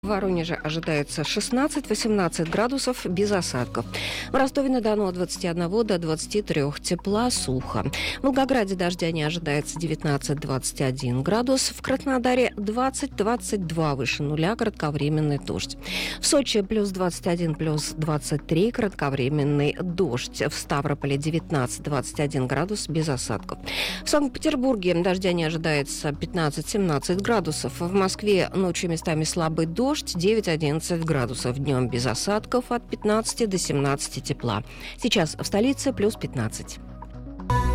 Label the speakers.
Speaker 1: В Воронеже ожидается 16-18 градусов без осадков. В Ростове-на-Дону от 21 до 23 тепла, сухо. В Волгограде дождя не ожидается 19-21 градус. В Краснодаре 20-22 выше нуля, кратковременный дождь. В Сочи плюс 21, плюс 23, кратковременный дождь. В Ставрополе 19-21 градус без осадков. В Санкт-Петербурге дождя не ожидается 15-17 градусов. В Москве ночью местами слабый дождь. 9-11 градусов. Днем без осадков от 15 до 17 тепла. Сейчас в столице плюс 15.